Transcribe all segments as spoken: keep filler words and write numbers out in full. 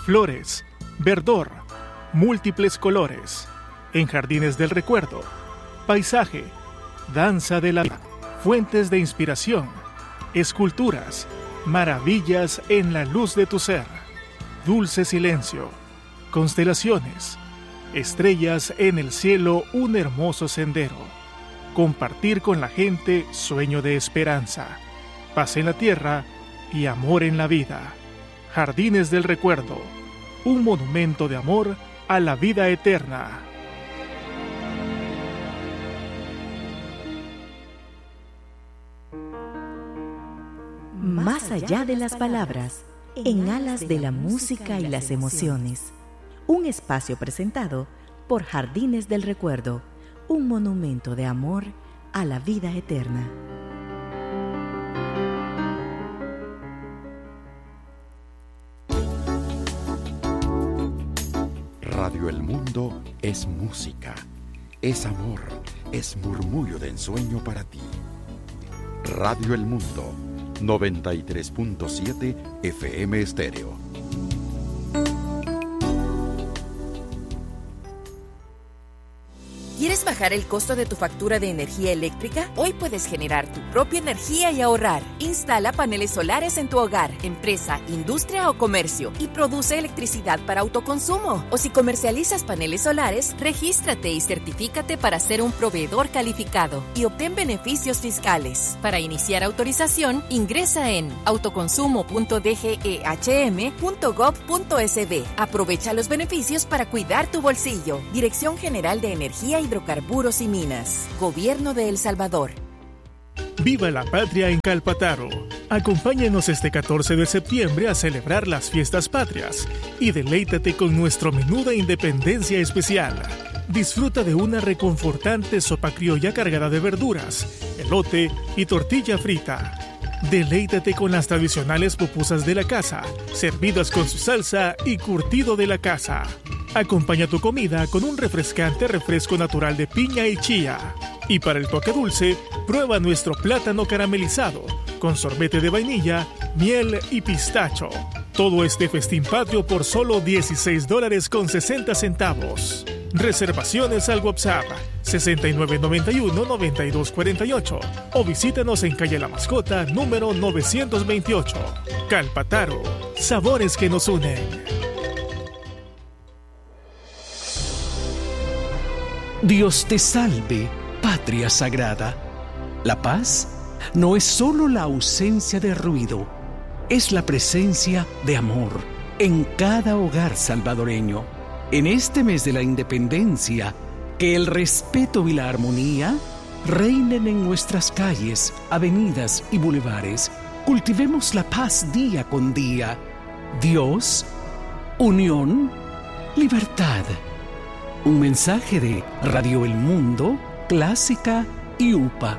flores, verdor, múltiples colores. En Jardines del Recuerdo, paisaje, danza de la vida, fuentes de inspiración, esculturas, maravillas en la luz de tu ser, dulce silencio, constelaciones, estrellas en el cielo, un hermoso sendero. Compartir con la gente, sueño de esperanza, paz en la tierra y amor en la vida. Jardines del Recuerdo, un monumento de amor a la vida eterna. Más allá de las palabras, en alas de la música y las emociones. Un espacio presentado por Jardines del Recuerdo, un monumento de amor a la vida eterna. Radio El Mundo es música, es amor, es murmullo de ensueño para ti. Radio El Mundo, noventa y tres punto siete F M Estéreo. ¿Quieres bajar el costo de tu factura de energía eléctrica? Hoy puedes generar tu propia energía y ahorrar. Instala paneles solares en tu hogar, empresa, industria o comercio y produce electricidad para autoconsumo. O si comercializas paneles solares, regístrate y certifícate para ser un proveedor calificado y obtén beneficios fiscales. Para iniciar autorización, ingresa en autoconsumo punto d g e h m punto gov punto s b. Aprovecha los beneficios para cuidar tu bolsillo. Dirección General de Energía y Hidrocarburos y Minas. Gobierno de El Salvador. ¡Viva la patria en Calpataro! Acompáñanos este catorce de septiembre a celebrar las fiestas patrias y deleítate con nuestro menú de independencia especial. Disfruta de una reconfortante sopa criolla cargada de verduras, elote y tortilla frita. Deleítate con las tradicionales pupusas de la casa, servidas con su salsa y curtido de la casa. Acompaña tu comida con un refrescante refresco natural de piña y chía. Y para el toque dulce, prueba nuestro plátano caramelizado, con sorbete de vainilla, miel y pistacho. Todo este festín patrio por solo dieciséis dólares con sesenta centavos. Reservaciones al WhatsApp sesenta y nueve noventa y uno noventa y dos cuarenta y ocho o visítanos en calle La Mascota número novecientos veintiocho. Calpataro, sabores que nos unen. Dios te salve, patria sagrada. La paz no es solo la ausencia de ruido, es la presencia de amor en cada hogar salvadoreño. En este mes de la independencia, que el respeto y la armonía reinen en nuestras calles, avenidas y bulevares. Cultivemos la paz día con día. Dios, unión, libertad. Un mensaje de Radio El Mundo, Clásica y U P A.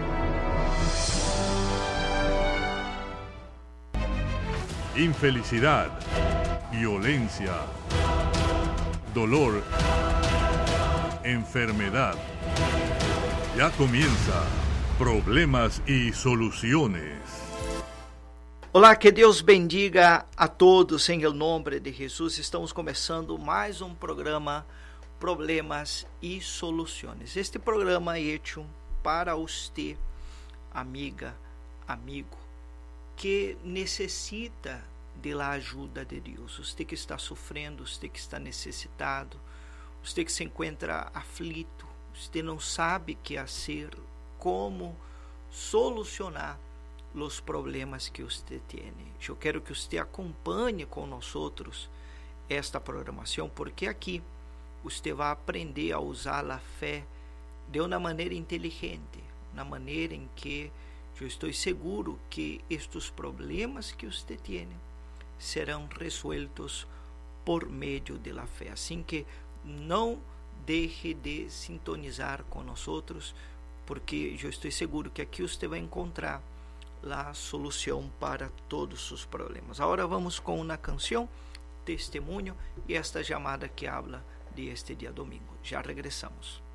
Infelicidad, violencia, dolor, enfermedad. Ya comienza Problemas y Soluciones. Olá, que Deus bendiga a todos em nome de Jesus. Estamos começando mais um programa Problemas e Soluções. Este programa é hecho para você, amiga, amigo, que necessita da ajuda de Deus. Você que está sofrendo, você que está necessitado, você que se encontra aflito, você não sabe o que fazer, como solucionar os problemas que você tem. Eu quero que você acompanhe com nós outros esta programação, porque aqui você vai aprender a usar a fé de uma maneira inteligente, na maneira em que eu estou seguro que estes problemas que você tem serão resueltos por meio da fé. Assim que não deixe de sintonizar com nós outros, porque eu estou seguro que aqui você vai encontrar a solução para todos os problemas. Agora vamos com uma canção, testemunho e esta chamada que habla de este dia domingo. Já regressamos.